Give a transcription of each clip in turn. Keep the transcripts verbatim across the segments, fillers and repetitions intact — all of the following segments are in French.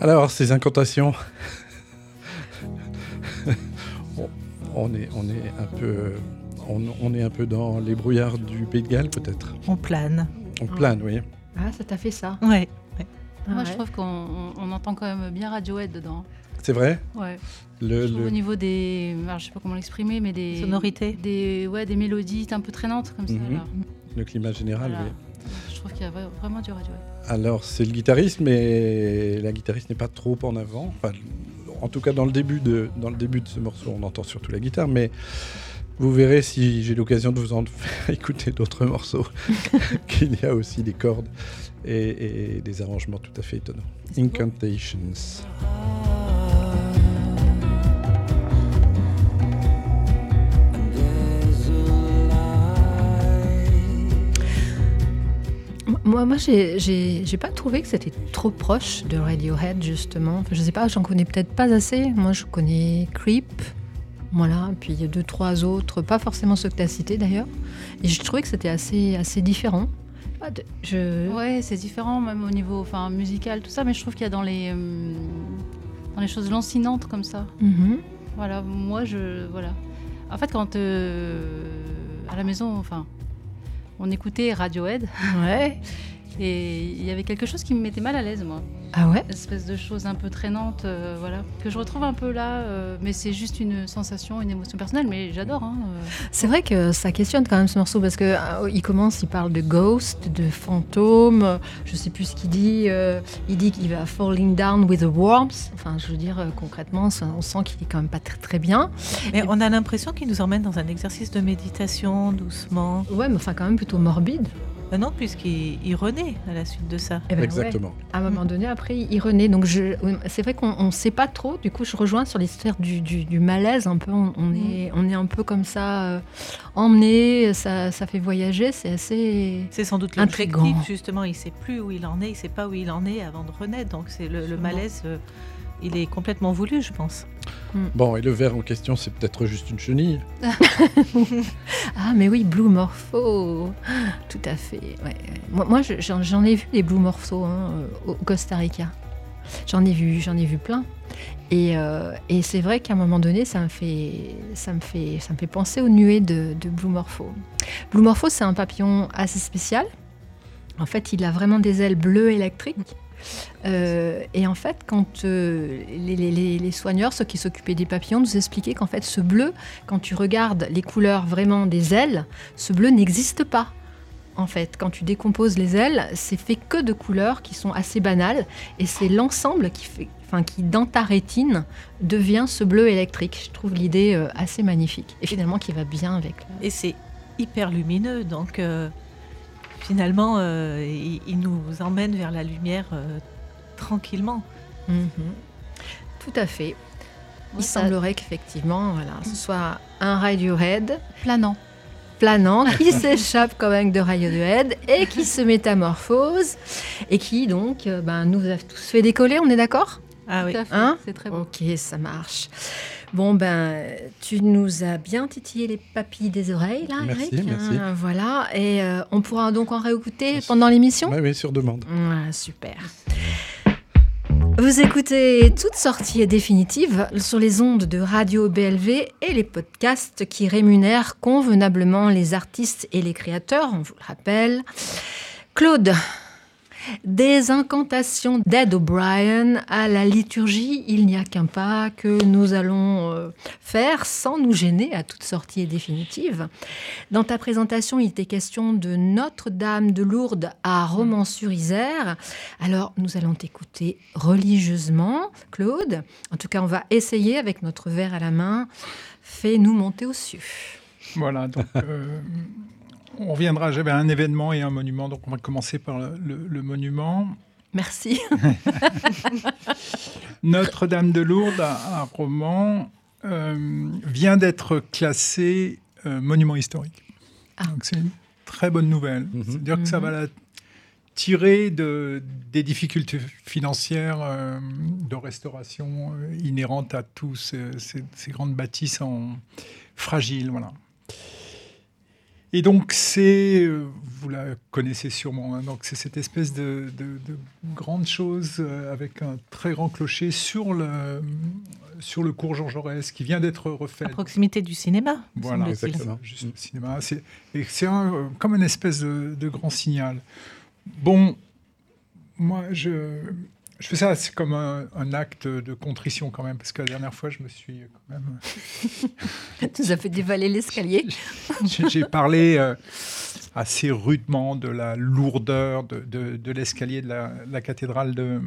Alors, ces incantations, on, est, on, est un peu, on, on est un peu dans les brouillards du Pays de Galles, peut-être. On plane. On plane, oui. Ah, ça t'a fait ça? Ouais. ouais. Ah Moi, ouais. je trouve qu'on on, on entend quand même bien Radiohead dedans. C'est vrai? Ouais. le, Je trouve le... au niveau des, alors, je sais pas comment l'exprimer, mais des sonorités, des ouais, des mélodies un peu traînantes comme mm-hmm. ça. Là. Le climat général, voilà. oui. Je trouve qu'il y a vraiment du Radiohead. Alors, c'est le guitariste, mais la guitariste n'est pas trop en avant. Enfin, en tout cas, dans le début de, dans le début de ce morceau, on entend surtout la guitare, mais vous verrez, si j'ai l'occasion de vous en faire écouter d'autres morceaux, qu'il y a aussi des cordes et, et des arrangements tout à fait étonnants. Incantations. Moi, moi j'ai, j'ai, j'ai pas trouvé que c'était trop proche de Radiohead, justement. Enfin, je sais pas, j'en connais peut-être pas assez. Moi, je connais Creep, voilà, puis il y a deux, trois autres, pas forcément ceux que tu as cités d'ailleurs. Et je trouvais que c'était assez, assez différent. Je... Ouais, c'est différent, même au niveau enfin, musical, tout ça, mais je trouve qu'il y a dans les, euh, dans les choses lancinantes comme ça. Mm-hmm. Voilà, moi, je. Voilà. En fait, quand euh, à la maison, enfin. On écoutait Radiohead. Ouais. Et il y avait quelque chose qui me mettait mal à l'aise, moi. Ah ouais ? Une espèce de chose un peu traînante, euh, voilà, que je retrouve un peu là, euh, mais c'est juste une sensation, une émotion personnelle, mais j'adore. Hein, euh. C'est vrai que ça questionne quand même ce morceau, parce qu'il euh, commence, il parle de ghost, de fantôme, je sais plus ce qu'il dit, euh, il dit qu'il va falling down with the worms, enfin je veux dire, euh, concrètement, on sent qu'il est quand même pas très, très bien. Mais Et... on a l'impression qu'il nous emmène dans un exercice de méditation, doucement. Ouais, mais enfin quand même plutôt morbide. Ben non, puisqu'il il renaît à la suite de ça. Eh ben Exactement. Ouais. À un moment donné, après, il renaît. Donc, je, c'est vrai qu'on ne sait pas trop. Du coup, je rejoins sur l'histoire du, du, du malaise. Un peu, on, on, est, on est un peu comme ça, euh, emmené. Ça, ça fait voyager. C'est assez C'est sans doute intriguant. l'objectif, justement. Il ne sait plus où il en est. Il ne sait pas où il en est avant de renaître. Donc, c'est le, le malaise, euh, il est complètement voulu, je pense. Bon, et le verre en question, c'est peut-être juste une chenille. Ah, mais oui, Blue Morpho. Tout à fait. Ouais. Moi, moi j'en, j'en ai vu des Blue Morpho hein, au Costa Rica. J'en ai vu, j'en ai vu plein. Et, euh, et c'est vrai qu'à un moment donné, ça me fait, ça me fait, ça me fait penser aux nuées de, de Blue Morpho. Blue Morpho, c'est un papillon assez spécial. En fait, il a vraiment des ailes bleues électriques. Euh, et en fait, quand euh, les, les, les soigneurs, ceux qui s'occupaient des papillons, nous expliquaient qu'en fait, ce bleu, quand tu regardes les couleurs vraiment des ailes, ce bleu n'existe pas. En fait, quand tu décomposes les ailes, c'est fait que de couleurs qui sont assez banales, et c'est l'ensemble qui fait, enfin, qui dans ta rétine devient ce bleu électrique. Je trouve l'idée euh, assez magnifique, et finalement qui va bien avec. Et c'est hyper lumineux, donc. Euh... Finalement, euh, il, il nous emmène vers la lumière euh, tranquillement. Mm-hmm. Tout à fait. Il Ouais, semblerait ça... qu'effectivement, voilà, ce soit un Radiohead planant, planant qui s'échappe quand même de Radiohead et qui se métamorphose et qui donc euh, ben, nous a tous fait décoller. On est d'accord ? Ah oui. Tout à fait, hein c'est très beau. Ok, ça marche. Bon, ben, tu nous as bien titillé les papilles des oreilles, là, merci, Eric. Merci, hein, voilà, et euh, on pourra donc en réécouter merci. Pendant l'émission ? Oui, oui, sur demande. Ah, super. Vous écoutez Toutes sorties définitives sur les ondes de Radio B L V et les podcasts qui rémunèrent convenablement les artistes et les créateurs, on vous le rappelle. Claude, des incantations d'Ed O'Brien à la liturgie, il n'y a qu'un pas que nous allons euh, faire sans nous gêner à toute sortie définitive. Dans ta présentation, il était question de Notre-Dame de Lourdes à Romans-sur-Isère. Alors, nous allons t'écouter religieusement, Claude. En tout cas, on va essayer avec notre verre à la main. Fais-nous monter aux cieux. Voilà, donc... Euh... On reviendra, j'avais un événement et un monument, donc on va commencer par le, le, le monument. Merci. Notre-Dame de Lourdes à, à Romans euh, vient d'être classée euh, monument historique. Ah. Donc c'est une très bonne nouvelle. Mm-hmm. C'est-à-dire mm-hmm. que ça va la tirer de, des difficultés financières euh, de restauration euh, inhérentes à tous ces, ces, ces grandes bâtisses en, fragiles. Voilà. Et donc, c'est, euh, vous la connaissez sûrement, hein, donc c'est cette espèce de, de, de grande chose euh, avec un très grand clocher sur le, sur le cours Jean Jaurès qui vient d'être refait. À proximité du cinéma. Voilà, exactement. Juste le cinéma. C'est, et c'est un, euh, comme une espèce de, de grand signal. Bon, moi, je, je fais ça, c'est comme un, un acte de contrition quand même, parce que la dernière fois, je me suis quand même... Tu nous as fait dévaler l'escalier. j'ai, j'ai parlé euh, assez rudement de la lourdeur de, de, de l'escalier de la, la cathédrale de,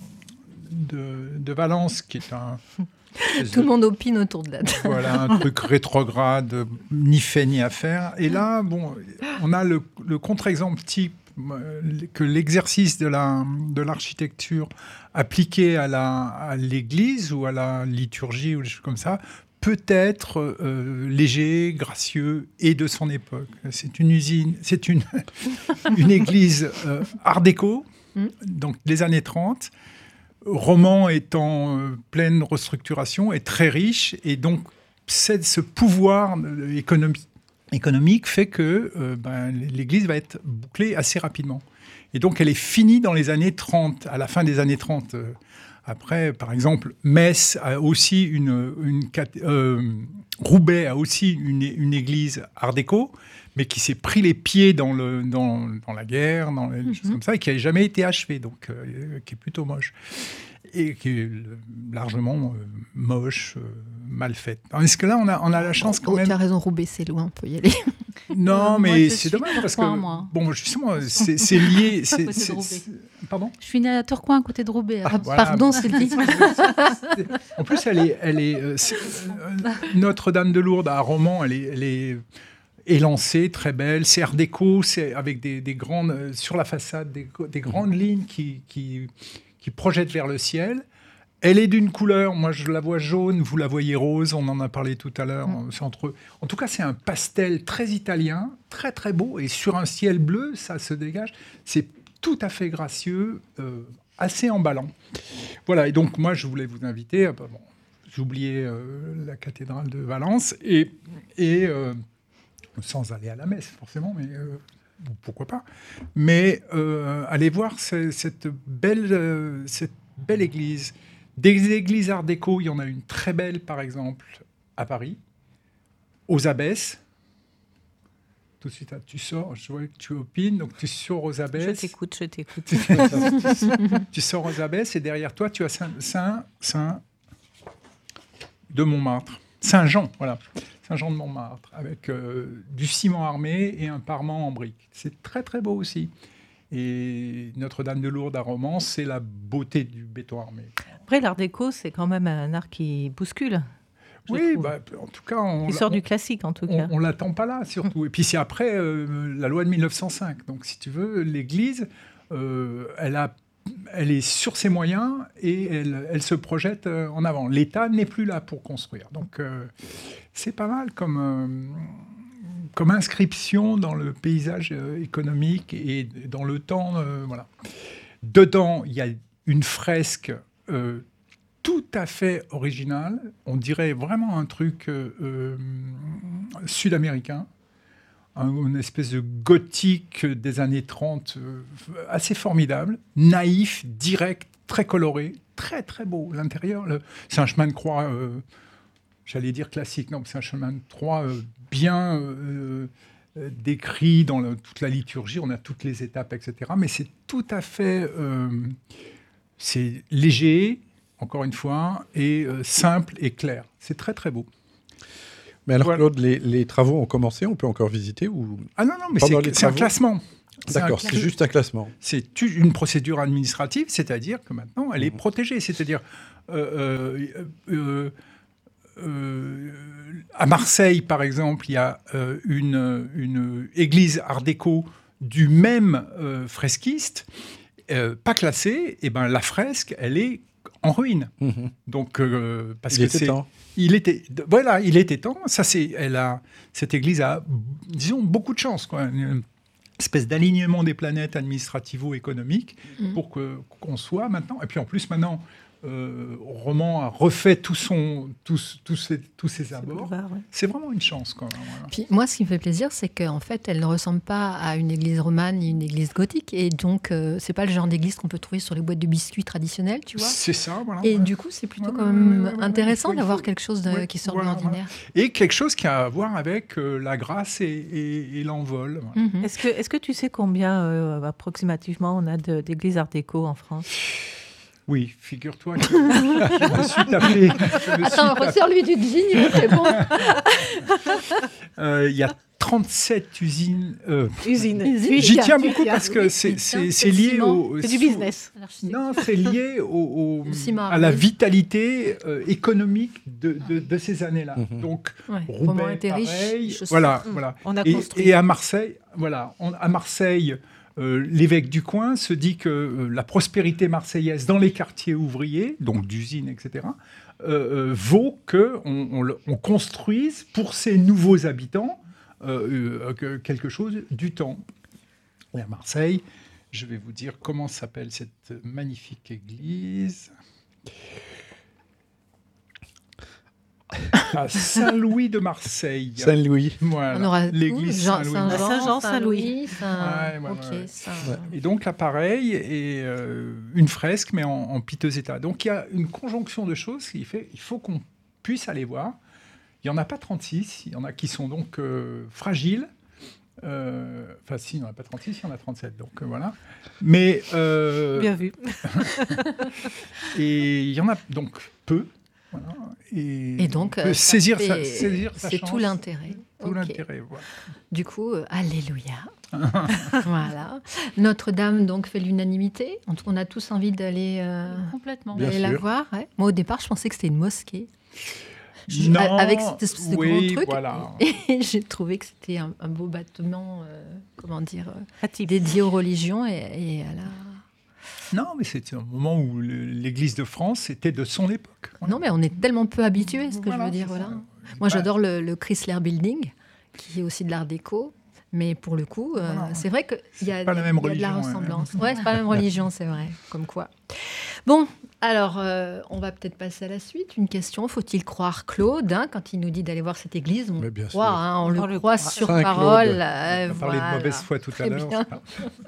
de, de Valence, qui est un... Tout le monde opine autour de la table. Voilà, un truc rétrograde, ni fait ni à faire. Et là, bon, on a le, le contre-exemple type que l'exercice de, la, de l'architecture appliqué à, la, à l'église ou à la liturgie ou des choses comme ça peut être euh, léger, gracieux et de son époque. C'est une usine, c'est une, une église euh, art déco, mmh. donc des années trente, roman est en euh, pleine restructuration, est très riche, et donc c'est ce pouvoir économique, économique fait que euh, ben, l'église va être bouclée assez rapidement. Et donc elle est finie dans les années trente, à la fin des années trente. Euh, après, par exemple, Metz a aussi une... une euh, Roubaix a aussi une, une église art déco, mais qui s'est pris les pieds dans, le, dans, dans la guerre, dans les mm-hmm. choses comme ça, et qui n'a jamais été achevée, donc euh, qui est plutôt moche. Et qui est largement euh, moche, euh, mal faite. Est-ce que là, on a, on a la chance quand oh, même... Tu as raison, Roubaix, c'est loin, on peut y aller. Non, euh, mais moi, c'est dommage parce Tourcoing, que... Moi. Bon, justement, c'est, c'est lié... C'est, c'est, c'est, c'est, pardon ? Je suis née à Tourcoing, à côté de Roubaix. Ah, voilà. Pardon, Sylvie. En plus, elle est... Elle est euh, c'est, euh, Notre-Dame de Lourdes, à Romans, elle est... Elle est élancée, très belle, c'est art déco, c'est avec des, des grandes... Euh, sur la façade, des, des grandes lignes qui, qui, qui projettent vers le ciel. Elle est d'une couleur, moi je la vois jaune, vous la voyez rose, on en a parlé tout à l'heure. Mm. C'est entre eux. En tout cas, c'est un pastel très italien, très très beau, et sur un ciel bleu, ça se dégage. C'est tout à fait gracieux, euh, assez emballant. Voilà, et donc moi je voulais vous inviter, euh, bon, j'oubliais euh, la cathédrale de Valence, et, et euh, sans aller à la messe forcément, mais... Euh, pourquoi pas, mais euh, allez voir ce, cette, belle, euh, cette belle église. Des églises art déco, il y en a une très belle, par exemple, à Paris, aux Abbesses. Tout de suite, tu sors, je vois que tu opines, donc tu sors aux Abbesses. Je t'écoute, je t'écoute. Tu sors aux Abbesses et derrière toi, tu as Saint, Saint, Saint de Montmartre. Saint-Jean, voilà. Saint-Jean de Montmartre, avec euh, du ciment armé et un parement en briques. C'est très, très beau aussi. Et Notre-Dame de Lourdes à Romans, c'est la beauté du béton armé. Après, l'art déco, c'est quand même un art qui bouscule. Oui, bah, en tout cas... On, il sort on, du classique, en tout on, cas. On ne l'attend pas là, surtout. Et puis c'est après euh, la loi de mille neuf cent cinq. Donc, si tu veux, l'Église, euh, elle, a, elle est sur ses moyens et elle, elle se projette euh, en avant. L'État n'est plus là pour construire. Donc, euh, c'est pas mal comme... Euh, comme inscription dans le paysage euh, économique et dans le temps. Euh, voilà. Dedans, il y a une fresque euh, tout à fait originale. On dirait vraiment un truc euh, euh, sud-américain, un, une espèce de gothique des années trente, euh, assez formidable, naïf, direct, très coloré, très très beau. L'intérieur, le, c'est un chemin de croix... Euh, J'allais dire classique, non, c'est un chemin de croix euh, bien euh, euh, décrit dans le, toute la liturgie. On a toutes les étapes, et cetera. Mais c'est tout à fait... Euh, c'est léger, encore une fois, et euh, simple et clair. C'est très, très beau. Mais alors, voilà. Claude, les, les travaux ont commencé, on peut encore visiter ou... Ah non, non, mais c'est, c'est un classement. D'accord, c'est, un, c'est juste un classement. C'est une procédure administrative, c'est-à-dire que maintenant, elle est mmh. protégée. C'est-à-dire... Euh, euh, euh, Euh, à Marseille, par exemple, il y a euh, une, une église art déco du même euh, fresquiste, euh, pas classée, et ben la fresque, elle est en ruine. Mmh. Donc, euh, parce il que était c'est, temps. Il était, voilà, il était temps. Ça, c'est, elle a, cette église a, disons, beaucoup de chance, quoi. Une espèce d'alignement des planètes administrativo-économiques mmh. pour que, qu'on soit maintenant. Et puis en plus, maintenant, euh, roman a refait tout son, tous, tous ses, tous ses abords. boulevard, ouais. C'est vraiment une chance quand même. Voilà. Puis moi, ce qui me fait plaisir, c'est qu'en fait, elle ne ressemble pas à une église romane ni une église gothique. Et donc, euh, c'est pas le genre d'église qu'on peut trouver sur les boîtes de biscuits traditionnelles, tu vois. C'est ça, voilà. Et ouais. du coup, c'est plutôt Ouais, quand ouais, même ouais, ouais, intéressant ouais, il faut- d'avoir il faut- quelque chose de- ouais, qui sort voilà, de l'ordinaire. Et quelque chose qui a à voir avec euh, la grâce et, et, et l'envol. Voilà. Mhm. Est-ce que, est-ce que tu sais combien euh, approximativement on a de- d'églises art déco en France? Oui, figure-toi que je me suis tapé. je me suis Attends, tapé- resserre-lui du gin, c'est bon. Euh, Il y a trente-sept usines. euh, Usine. Usine. J'y tiens, tiens tu beaucoup tiens. parce que Oui, c'est tiens, c'est- c'est c'est le lié ciment. au. C'est du sous- business. Non, c'est lié au, au- Le ciment à la armé. vitalité euh, économique de, de, de ces années-là. Mhm. Donc, Ouais, Roman Roubaix, était riche. pareil. chaussures. Voilà, Mm. voilà. On a Et, construit. et à Marseille, voilà, on- à Marseille, euh, l'évêque du coin se dit que euh, la prospérité marseillaise dans les quartiers ouvriers, donc d'usines, et cetera, euh, euh, vaut que on, on le- on construise pour ces nouveaux habitants euh, euh, que- quelque chose du temps. Et à Marseille, je vais vous dire comment s'appelle cette magnifique église. À Saint-Louis de Marseille. Saint-Louis. Voilà, On aura l'église tout, Jean- Saint-Louis. Saint-Jean, Saint-Jean, Saint-Louis. Saint- Ouais, voilà, ok, ouais. Saint- Ouais. Et donc là, pareil, et euh, une fresque, mais en, en piteux état. Donc il y a une conjonction de choses qui fait il faut qu'on puisse aller voir. Il n'y en a pas trente-six, il y en a qui sont donc euh, fragiles. Euh, Enfin, si, il n'y en a pas trente-six, il y en a trente-sept. Donc euh, voilà. Mais. euh, Bien vu. et il y en a donc peu. Voilà, et, Et donc, on euh, peut ça saisir, fait- sa, saisir sa c'est chance. tout l'intérêt. Tout Ok. l'intérêt, voilà. Du coup, euh, alléluia. Voilà. Notre-Dame donc fait l'unanimité. En tout cas, on a tous envie d'aller euh, Complètement. Bien d'aller la sûr. voir. Ouais. Moi, au départ, je pensais que c'était une mosquée. Je- Non, avec cette espèce de oui, grand truc. voilà. Et j'ai trouvé que c'était un, un beau bâtiment, euh, comment dire, euh, Atypique. dédié aux religions. Et, et à la... Non, mais c'était un moment où le- l'Église de France était de son époque. Non, mais on est tellement peu habitués, ce que Voilà, je veux dire. c'est Voilà. ça. Moi, Bah, j'adore le, le Chrysler Building, qui est aussi de l'art déco. Mais pour le coup, euh, Voilà. c'est vrai qu'il y a, pas la même il y a de la religion, ouais. ressemblance. Ouais, c'est pas la même religion, c'est vrai. Comme quoi. Bon, alors, euh, on va peut-être passer à la suite. Une question, faut-il croire Claude hein, quand il nous dit d'aller voir cette église? On Mais bien croit, sûr. hein, on, On le le croit croit. sur Saint parole. Claude. euh, On a parlé voilà. de mauvaise foi tout à Très l'heure. bien. c'est pas-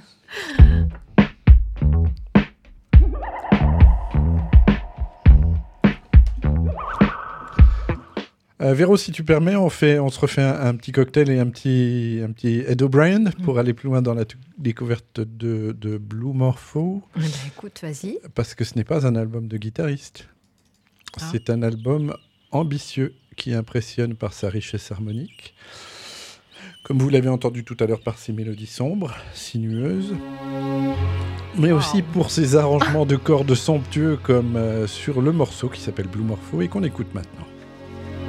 Euh, Véro, si tu permets, on, fait, on se refait un, un petit cocktail et un petit, un petit Ed O'Brien pour aller plus loin dans la t- découverte de, de Blue Morpho, Eh ben, écoute, vas-y. parce que ce n'est pas un album de guitariste. Ah. C'est un album ambitieux qui impressionne par sa richesse harmonique. Comme vous l'avez entendu tout à l'heure, par ses mélodies sombres, sinueuses, mais aussi pour ses arrangements de cordes somptueux comme euh, sur le morceau qui s'appelle Blue Morpho et qu'on écoute maintenant.